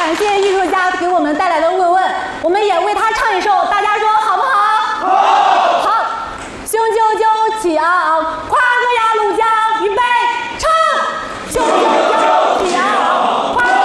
感谢艺术家给我们带来的慰问。